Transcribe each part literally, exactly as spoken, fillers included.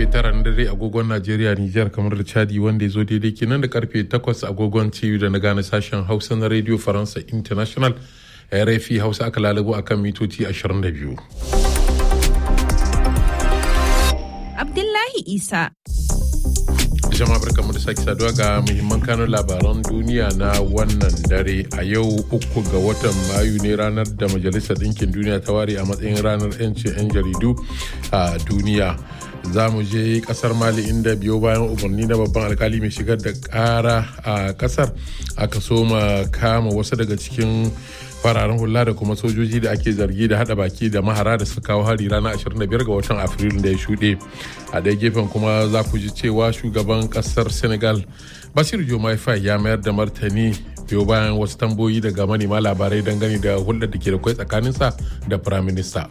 karfe tara na dare agogon Najeriya, Nijar, kamar da Chadi, wanda ya zo daidai kenan da karfe takwas agogon T V da na gane sashen Hausa na Radio Faransa International. R F I Hausa aka lalabo akan mitoci ashirin da biyu. Abdullahi Isa. Jama'a barkamu da sake saduwa ga muhimman kanun labaran duniya na wannan dare. A yau uku ga watan Mayu ne ranar da Majalisar Ɗinkin Duniya ta ware a matsayin ranar 'yancin 'yan jaridu a duniya. Za mu je kasar Mali inda biyo bayan umarni na babban alkali mai shigar da kara a kasar aka soma kama wasu daga cikin fararen hula da kuma sojoji da ake zargi da hada baki da mahara da suka kawo hari ranar ashirin da biyar ga watan Afrilu da ya shuɗe. A ɗaya gefen kuma za ku ji cewa shugaban kasar Senegal Bassirou Diomaye Faye ya mayar da martani biyo bayan wasu tambayoyi daga manema labarai dangane da hulɗar da ke da kwai tsakaninsa da firaminista.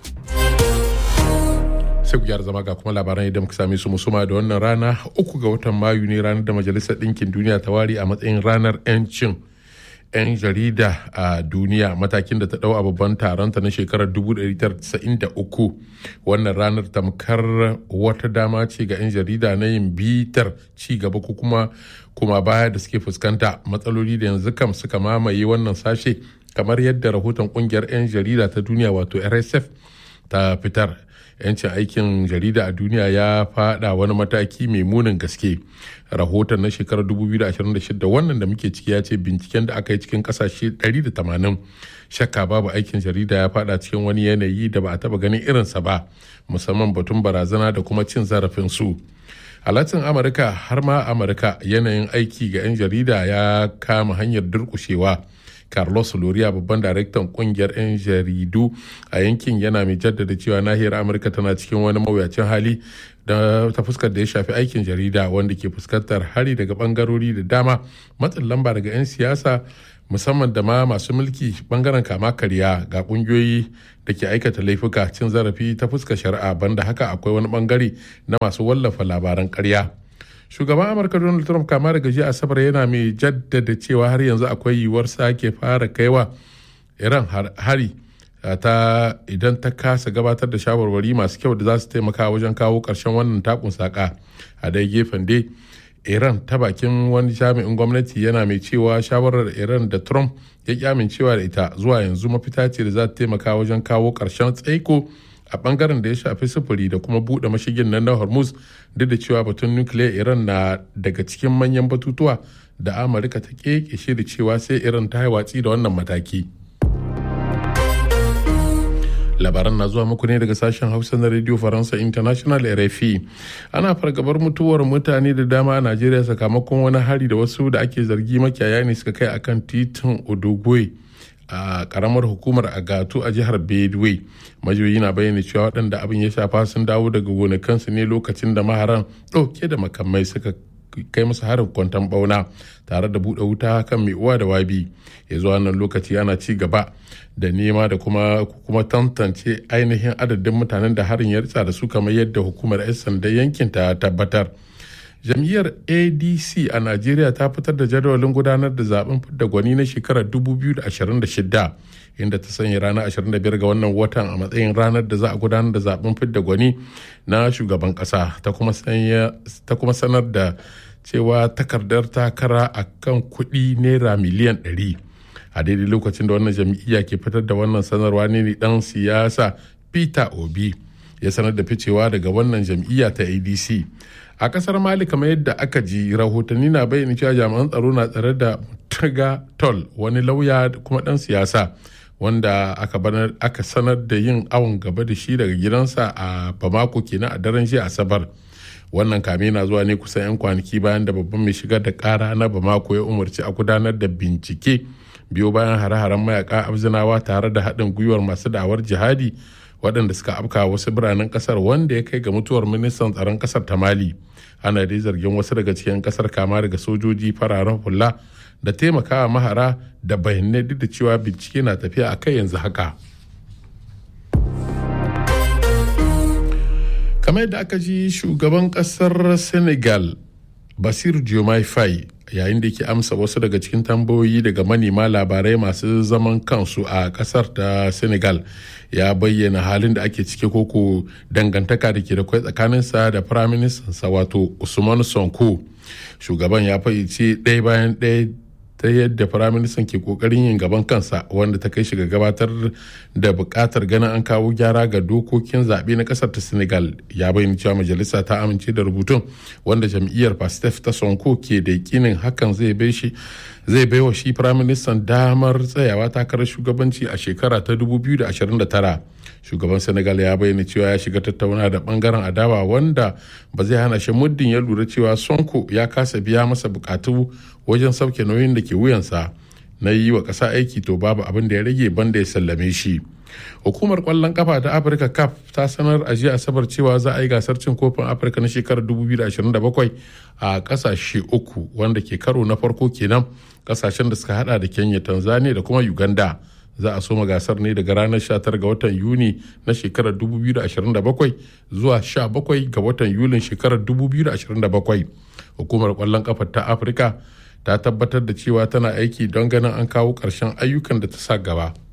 sai ku gyara zama ga kuma labaran idan muka same su musuma da wannan rana uku ga watan Mayu ne ranar da Majalisar Ɗinkin Duniya ta ware a matsayin ranar 'yancin 'yan jarida a duniya, matakin da ta dau a babban taronta na shekarar dubu ɗari tara da casa'in da uku. Wannan ranar tamkar wata dama ce ga 'yan jarida na yin bitar ci gaba ko kuma kuma baya da suke fuskanta, matsaloli da yanzu kam suka mamaye wannan sashe, kamar yadda rahoton kungiyar 'yan jarida ta duniya wato R S F ta fitar. 'Yancin aikin jarida a duniya ya fada wani mataki mai munin gaske. Rahoton na shekarar dubu biyu da ashirin da shida wannan da muke ciki ya ce binciken da aka yi cikin kasashe ɗari da tamanin, shakka babu aikin jarida ya fada cikin wani yanayi da ba a taba ganin irinsa ba, musamman batun barazana da kuma cin zarafin su. A Latin Amurka har ma Amurka yanayin aiki ga 'yan jarida ya kama hanyar durkushewa. Carlos Loria, babban daraktan kungiyar 'yan jaridu a yankin, yana mai jaddada cewa nahiyar Amurka tana cikin wani mawuyacin hali da ta fuskar da ya shafi aikin jarida, wanda ke fuskantar hari daga bangarori da dama, matsin lamba daga 'yan siyasa musamman da ma masu mulki, bangaren kama karya ga kungiyoyi da ke aikata laifuka, cin zarafi ta fuskar shari'a. Banda haka akwai wani bangare na masu wallafa labaran karya. Shugaban Amurka Donald Trump kama daga jiya Asabar yana mai jaddada cewa har yanzu akwai yiwuwar sake fara kaiwa Iran hari ta idan ta kasa gabatar da shawarwari masu kyau da za su taimaka wajen kawo ƙarshen wannan takun saka. A dai gefen dai Iran, ta bakin wani jami'in gwamnati, yana mai cewa shawarar Iran da Trump ya ƙi amincewa da ita zuwa yanzu mafita ce da za ta taimaka wajen kawo ƙarshen tsaiko a bangaren da ya shafi sufuri da kuma bude mashigin nan na Hormuz, duk da cewa batun nukiliya Iran na daga cikin manyan batutuwa da Amurka ta kekeshe da cewa sai Iran ta yi watsi da wannan mataki. Labaran na zuwa muku ne daga sashen Hausa na Radio Faransa International R F I. Ana fargabar mutuwar mutane da dama a Najeriya sakamakon wani hari da wasu da ake zargi makiyaya ne suka kai akan titin Odogwe a karamar hukumar Agatu a jihar Benue. Majiyoyi na bayyana cewa waɗanda abin ya shafa sun dawo daga gonakansu ne lokacin da maharan ɗauke da makamai suka kai musu harin kwanton bauna tare da buɗe wuta kan mai uwa da wabi. Ya zuwa nan lokaci ana ci gaba da nema da kuma kuma tantance ainihin adadin mutanen da harin ya ritsa da su, kamar yadda hukumar 'yan sandan yankin ta tabbatar. Jam'iyyar A D C a Najeriya ta fitar da jadawalin gudanar da zaben fidda gwani na shekarar dubu biyu da ashirin da shida, inda ta sanya ranar ashirin da biyar ga wannan watan a matsayin ranar da za a gudanar da zaben fidda gwani na shugaban kasa. Ta kuma sanar da cewa takardar takara a kan kuɗi naira miliyan ɗari. A daidai lokacin da wannan jam'iyya ke fitar da wannan sanarwa ne dan siyasa Peter Obi ya sanar da ficewa daga wannan jam'iyya ta A D C. A kasar Mali, kamar yadda aka ji, rahotanni na bayyana cewa jami'an tsaro na tsare da Mutaga Tol, wani lauya kuma dan siyasa wanda aka sanar da yin awon gaba da shi daga gidansa a Bamako kenan a daren jiya Asabar. Wannan kame na zuwa ne kusan 'yan kwanaki bayan da babban mai shigar da kara na Bamako ya umarci a gudanar da bincike biyo bayan hare-haren mayaka abzinawa tare da haɗin gwiwar masu da'awar jihadi waɗanda suka afka wasu biranen ƙasar, wanda ya kai ga mutuwar ministan tsaron ƙasar ta Mali. Ana dai zargin wasu daga cikin ƙasar kama daga sojoji fararen hula da taimakawa mahara da bayanai, duk da cewa bincike na tafiya a kai yanzu haka. Kamar yadda aka ji, shugaban ƙasar Senegal Bassirou Diomaye Faye yayin da yake amsa wasu daga cikin tambayoyi daga manema labarai masu zaman kansu a kasar ta Senegal ya bayyana halin da ake ciki koko dangantaka da ke da kwai tsakaninsa da firaministansa wato Usman Sonko. Shugaban ya fayyace ɗaya bayan ɗaya ta yadda firaministan ke kokarin yin gaban kansa wanda ta kai shi ga gabatar da bukatar ganin an kawo gyara ga dokokin zaɓe na ƙasar ta Senegal. Ya bayyana cewa majalisa ta amince da rubutun wanda jam'iyyar Pastef ta Sonko ke da yakinin hakan zai bai shi zai bai wa shi firaministan damar tsayawa takarar shugabanci a shekara ta dubu biyu da ashirin da tara. Shugaban Senegal ya bayyana cewa ya shiga tattauna da bangaren adawa wanda ba zai hana shi muddin ya lura cewa Sonko ya kasa biya masa bukatu wajen sauke nauyin da ke wuyansa na yi wa ƙasa aiki, to babu abin da ya rage banda ya sallame shi. Hukumar kwallon kafa ta Afirka C A F ta sanar a jiya Asabar cewa za a yi gasar cin kofin Afirka na shekarar dubu biyu da ashirin da bakwai a kasashe uku wanda ke karo na farko kenan, kasashen da suka hada da Kenya, Tanzania da kuma Uganda. Za a soma gasar ne daga ranar sha tara ga watan Yuni na shekarar dubu biyu da ashirin da bakwai zuwa sha bakwai ga watan Yulin shekarar dubu biyu da ashirin da bakwai. Hukumar kwallon kafa ta Afirka ta tabbatar da cewa tana aiki don ganin an kawo ƙarshen ayyukan da ta sa gaba.